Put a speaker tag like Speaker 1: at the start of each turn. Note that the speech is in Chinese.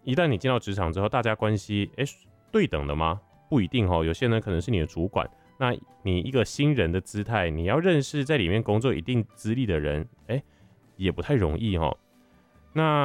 Speaker 1: 一旦你进到职场之后，大家关系对等的吗？不一定哦，有些人可能是你的主管，那你一个新人的姿态，你要认识在里面工作一定资历的人，也不太容易哦。那